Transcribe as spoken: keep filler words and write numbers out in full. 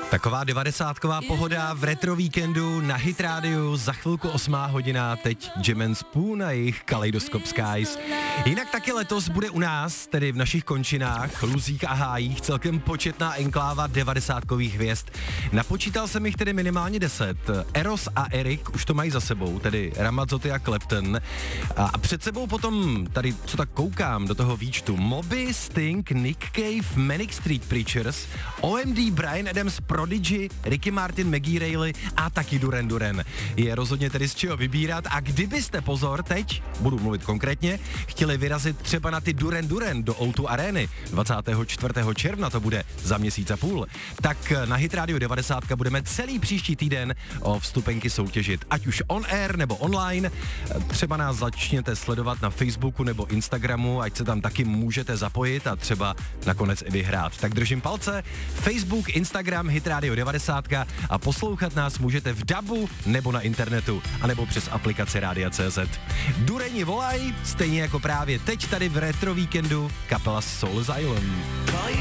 Taková devadesátková pohoda v retro víkendu na Hit rádiu, za chvilku osmá hodina, teď Jim and Spoon a jejich Kaleidoskop Skies. Jinak taky letos bude u nás, tedy v našich končinách, luzích a hájích, celkem početná enkláva devadesátkových hvězd. Napočítal jsem jich tedy minimálně deset. Eros a Eric už to mají za sebou, tedy Ramazzotti a Clapton. A před sebou potom, tady co tak koukám do toho výčtu, Moby, Sting, Nick Cave, Manic Street Preachers, O M D, Bryan Adams, Prodigy, Ricky Martin, Maggie Reilly a taky Duran Duran. Je rozhodně tedy z čeho vybírat a kdybyste, pozor, teď, budu mluvit konkrétně, chtěli vyrazit třeba na ty Duran Duran do O dva Areny, dvacátého čtvrtého června to bude za měsíc a půl, tak na Hit Radio devadesát budeme celý příští týden o vstupenky soutěžit, ať už on air nebo online, třeba nás začněte sledovat na Facebooku nebo Instagramu, ať se tam taky můžete zapojit a třeba nakonec i vyhrát. Tak držím palce, Facebook, Instagram, Hit Radio devadesát a poslouchat nás můžete v dabu nebo na internetu, anebo přes aplikaci Rádia tečka cé zet. Dureni volaj, stejně jako právě teď tady v retro víkendu kapela Soul Asylum.